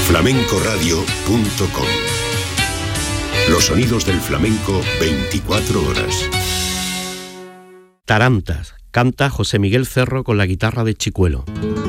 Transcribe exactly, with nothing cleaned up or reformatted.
flamenco radio punto com. Los sonidos del flamenco veinticuatro horas. Tarantas, canta José Miguel Cerro con la guitarra de Chicuelo.